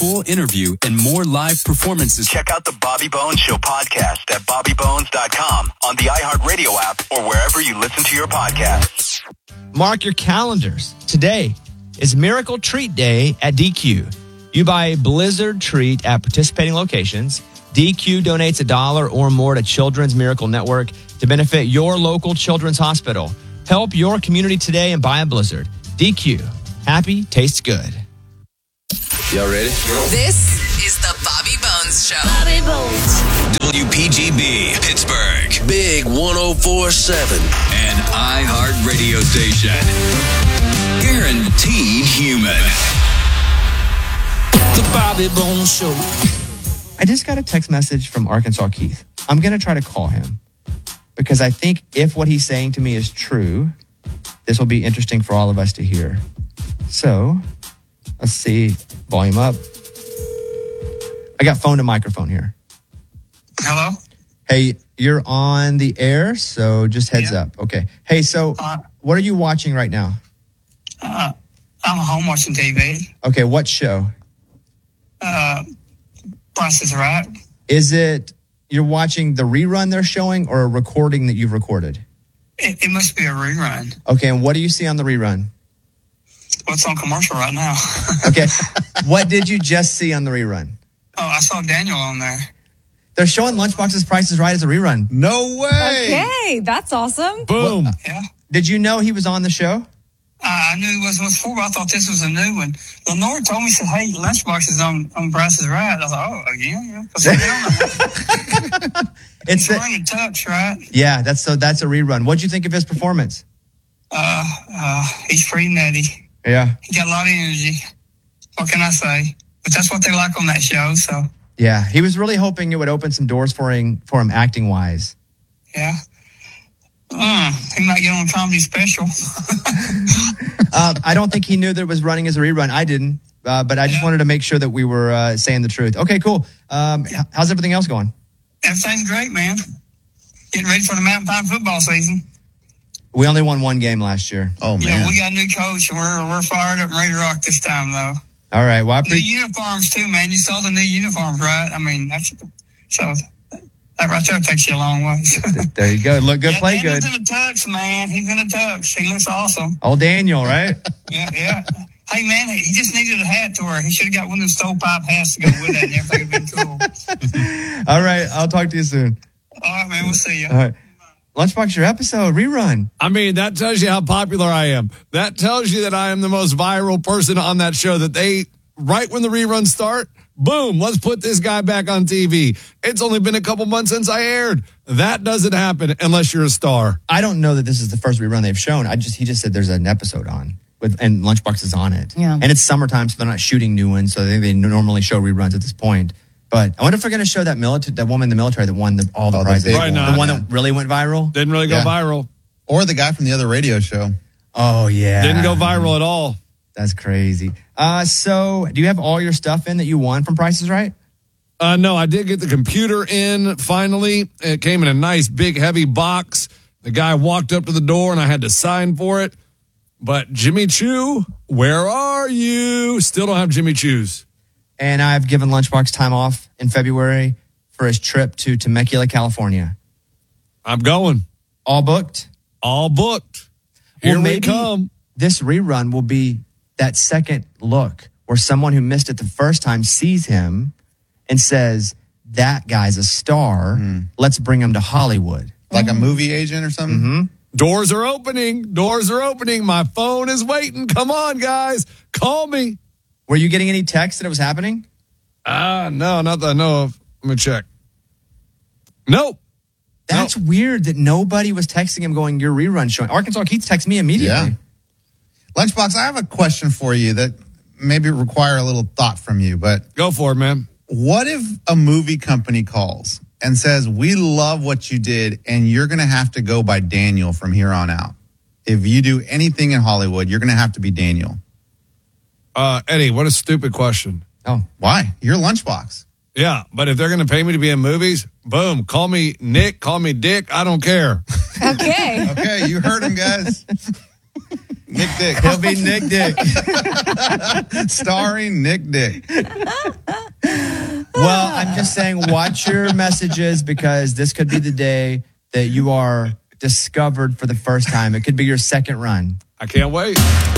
full interview, and more live performances. Check out the Bobby Bones Show podcast at bobbybones.com, on the iHeartRadio app, or wherever you listen to your podcasts. Mark your calendars. Today is Miracle Treat Day at DQ. You buy a Blizzard treat at participating locations. DQ donates $1 or more to Children's Miracle Network to benefit your local children's hospital. Help your community today and buy a Blizzard. DQ. Happy tastes good. Y'all ready? This is the Bobby Bones Show. Bobby Bones. WPGB, Pittsburgh. Big 104.7. An iHeart radio station. Guaranteed human. The Bobby Bones Show. I just got a text message from Arkansas Keith. I'm going to try to call him because I think if what he's saying to me is true, this will be interesting for all of us to hear. So, let's see. Volume up. I got phone to microphone here. Hello? Hey, you're on the air, so just heads up. Okay. Hey, so what are you watching right now? I'm at home watching TV. Okay, what show? Price is Right. Is it you're watching the rerun they're showing or a recording that you've recorded? It must be a rerun. Okay, and what do you see on the rerun? What's on commercial right now? Okay, what did you just see on the rerun? Oh, I saw Daniel on there. They're showing Lunchbox's Price is Right as a rerun. No way. Okay, that's awesome. Boom. Yeah. Did you know he was on the show? I knew it was before, but I thought this was a new one. Lenore told me, said, hey, Lunchbox is on Price is Right. I was like, oh, again? Yeah. It's a touch, right? Yeah, that's a rerun. What'd you think of his performance? He's pretty nutty. Yeah. He got a lot of energy. What can I say? But that's what they like on that show, so. Yeah, he was really hoping it would open some doors for him acting-wise. Yeah. He might get on a comedy special. I don't think he knew that it was running as a rerun. I didn't, but I just wanted to make sure that we were saying the truth. Okay, cool. How's everything else going? Everything's great, man. Getting ready for the Mountain Pine football season. We only won one game last year. Oh, man. Yeah, we got a new coach, and we're fired up and ready to rock this time, though. All right. Well, new uniforms, too, man. You saw the new uniforms, right? I mean, that right there takes you a long way. There you go. Look good, play good. He's in a tux, man. He's in a tux. He looks awesome. Old Daniel, right? Yeah. Hey, man, he just needed a hat to wear. He should have got one of those stovepipe hats to go with that, and everything would have been cool. All right. I'll talk to you soon. All right, man. We'll see you. All right. Lunchbox, your episode, rerun. I mean, that tells you how popular I am. That tells you that I am the most viral person on that show, that they, right when the reruns start, boom, let's put this guy back on TV. It's only been a couple months since I aired. That doesn't happen unless you're a star. I don't know that this is the first rerun they've shown. He just said there's an episode on, and Lunchbox is on it. Yeah. And it's summertime, so they're not shooting new ones, so they normally show reruns at this point. But I wonder if they're going to show that woman in the military that won all the prizes. Probably not. The one that really went viral? Didn't really go viral. Or the guy from the other radio show. Oh, yeah. Didn't go viral at all. That's crazy. So do you have all your stuff in that you won from Price is Right? No, I did get the computer in finally. It came in a nice, big, heavy box. The guy walked up to the door, and I had to sign for it. But Jimmy Choo, where are you? Still don't have Jimmy Choo's. And I've given Lunchbox time off in February for his trip to Temecula, California. I'm going. All booked? All booked. Here we come. This rerun will be that second look where someone who missed it the first time sees him and says, that guy's a star. Let's bring him to Hollywood. Like a movie agent or something? Mm-hmm. Doors are opening. Doors are opening. My phone is waiting. Come on, guys. Call me. Were you getting any texts that it was happening? No, not that I know of. Let me check. Nope. That's weird that nobody was texting him going, your rerun showing. Arkansas Keith texted me immediately. Yeah. Lunchbox, I have a question for you that maybe require a little thought from you, but go for it, man. What if a movie company calls and says, we love what you did, and you're going to have to go by Daniel from here on out? If you do anything in Hollywood, you're going to have to be Daniel. Eddie, what a stupid question. Oh, why? You're Lunchbox. Yeah, but if they're going to pay me to be in movies, boom, call me Nick, call me Dick. I don't care. Okay. Okay, you heard him, guys. Nick Dick. He'll be Nick Dick. Starring Nick Dick. I'm just saying, watch your messages because this could be the day that you are discovered for the first time. It could be your second run. I can't wait.